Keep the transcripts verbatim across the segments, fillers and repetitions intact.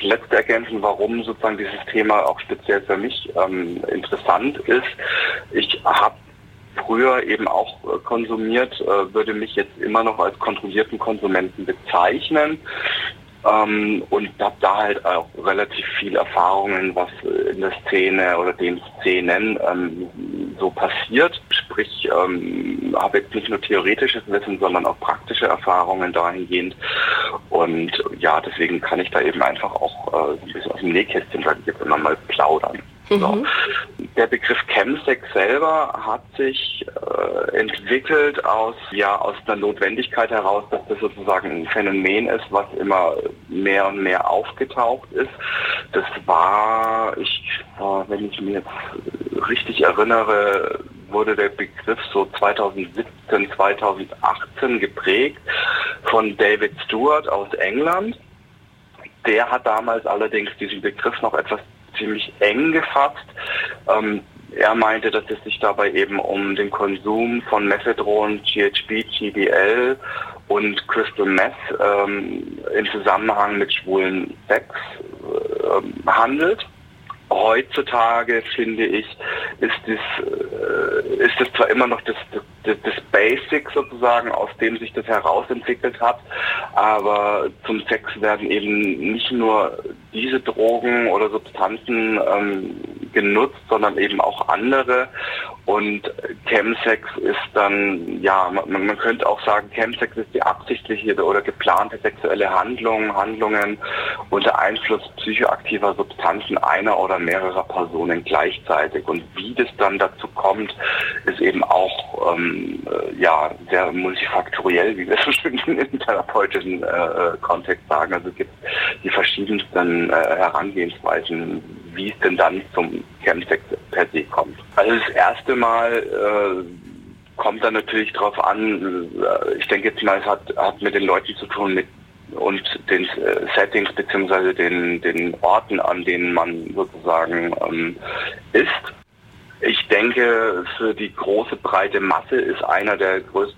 das letzte ergänzen, warum sozusagen dieses Thema auch speziell für mich ähm, interessant ist. Ich habe früher eben auch äh, konsumiert, äh, würde mich jetzt immer noch als kontrollierten Konsumenten bezeichnen. Ähm, und habe da halt auch relativ viel Erfahrungen, was in der Szene oder den Szenen ähm, so passiert. Sprich, ähm, habe jetzt nicht nur theoretisches Wissen, sondern auch praktische Erfahrungen dahingehend. Und ja, deswegen kann ich da eben einfach auch äh, ein bisschen aus dem Nähkästchen, sage ich jetzt immer mal, plaudern. So. Mhm. Der Begriff Chemsex selber hat sich äh, entwickelt aus ja aus einer Notwendigkeit heraus, dass das sozusagen ein Phänomen ist, was immer mehr und mehr aufgetaucht ist. Das war, ich, wenn ich mir jetzt richtig erinnere, wurde der Begriff so zweitausendsiebzehn, zweitausendachtzehn geprägt von David Stewart aus England. Der hat damals allerdings diesen Begriff noch etwas ziemlich eng gefasst. Ähm, er meinte, dass es sich dabei eben um den Konsum von Methadron, G H B, G B L und Crystal Meth ähm, im Zusammenhang mit schwulen Sex äh, handelt. Heutzutage, finde ich, ist das, äh, ist das zwar immer noch das, das, das Basic sozusagen, aus dem sich das herausentwickelt hat, aber zum Sex werden eben nicht nur diese Drogen oder Substanzen ähm, genutzt, sondern eben auch andere. Und Chemsex ist dann, ja, man, man könnte auch sagen, Chemsex ist die absichtliche oder geplante sexuelle Handlung, Handlungen unter Einfluss psychoaktiver Substanzen einer oder mehrerer Personen gleichzeitig. Und wie das dann dazu kommt, ist eben auch ähm, ja sehr multifaktoriell, wie wir so schön im therapeutischen äh, Kontext sagen. Also es gibt die verschiedensten äh, Herangehensweisen, wie es denn dann zum Chemsex per se kommt. Also das erste Mal äh, kommt dann natürlich drauf an, äh, ich denke jetzt mal, es hat, hat mit den Leuten zu tun mit und den äh, Settings beziehungsweise den, den Orten, an denen man sozusagen ähm, ist. Ich denke, für die große breite Masse ist einer der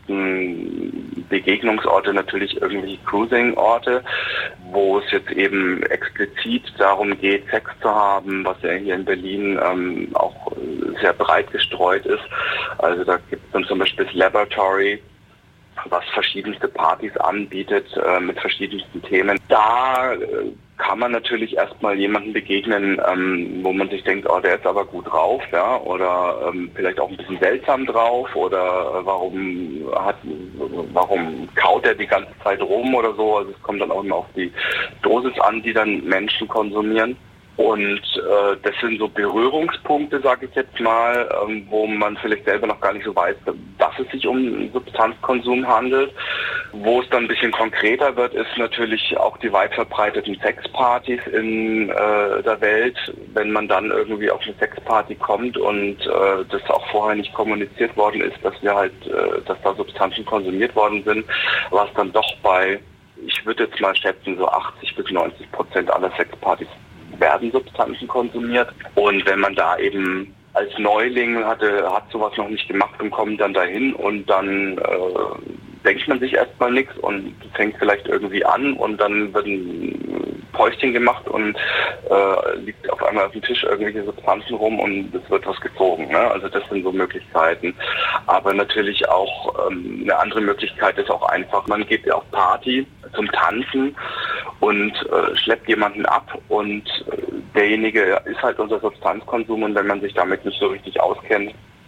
größten Begegnungsorte natürlich irgendwelche Cruising-Orte, wo es jetzt eben explizit darum geht, Sex zu haben, was ja hier in Berlin ähm, auch sehr breit gestreut ist. Also da gibt es dann zum Beispiel das Laboratory, was verschiedenste Partys anbietet äh, mit verschiedensten Themen. Da äh, kann man natürlich erstmal jemanden begegnen, ähm, wo man sich denkt, oh, der ist aber gut drauf, ja, oder ähm, vielleicht auch ein bisschen seltsam drauf, oder äh, warum hat, warum kaut er die ganze Zeit rum oder so. Also es kommt dann auch immer auf die Dosis an, die dann Menschen konsumieren. Und äh, das sind so Berührungspunkte, sage ich jetzt mal, ähm, wo man vielleicht selber noch gar nicht so weiß, dass es sich um Substanzkonsum handelt. Wo es dann ein bisschen konkreter wird, ist natürlich auch die weit verbreiteten Sexpartys in äh, der Welt. Wenn man dann irgendwie auf eine Sexparty kommt und äh, das auch vorher nicht kommuniziert worden ist, dass wir halt, äh, dass da Substanzen konsumiert worden sind, was dann doch bei, ich würde jetzt mal schätzen, so achtzig bis neunzig Prozent aller Sexpartys werden Substanzen konsumiert. Und wenn man da eben als Neuling hatte, hat sowas noch nicht gemacht und kommt dann dahin und dann äh, denkt man sich erstmal nichts und fängt vielleicht irgendwie an und dann wird ein Päuschen gemacht und äh, liegt auf einmal auf dem Tisch irgendwelche Substanzen rum und es wird was gezogen. Ne? Also das sind so Möglichkeiten. Aber natürlich auch ähm, eine andere Möglichkeit ist auch einfach, man geht auf Party zum Tanzen und äh, schleppt jemanden ab und äh, derjenige ist halt unser Substanzkonsum und wenn man sich damit nicht so richtig auskennt,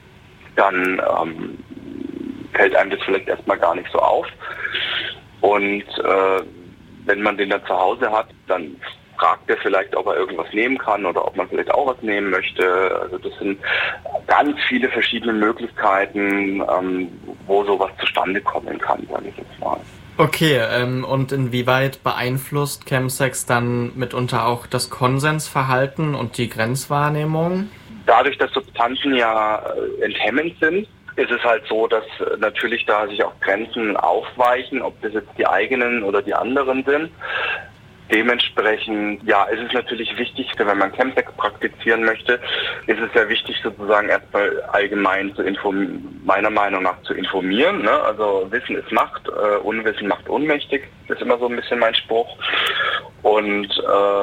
dann ähm, fällt einem das vielleicht erstmal gar nicht so auf. Und äh, wenn man den dann zu Hause hat, dann fragt er vielleicht, ob er irgendwas nehmen kann oder ob man vielleicht auch was nehmen möchte. Also das sind ganz viele verschiedene Möglichkeiten, ähm, wo sowas zustande kommen kann, sage ich jetzt mal. Okay, ähm, und inwieweit beeinflusst Chemsex dann mitunter auch das Konsensverhalten und die Grenzwahrnehmung? Dadurch, dass Substanzen ja äh, enthemmend sind, ist es halt so, dass äh, natürlich da sich auch Grenzen aufweichen, ob das jetzt die eigenen oder die anderen sind. Dementsprechend, ja, ist es natürlich wichtig, wenn man Chemsex praktizieren möchte, ist es sehr wichtig, sozusagen erstmal allgemein zu informieren, meiner Meinung nach zu informieren. Ne? Also Wissen ist Macht, äh, Unwissen macht ohnmächtig, ist immer so ein bisschen mein Spruch. Und äh,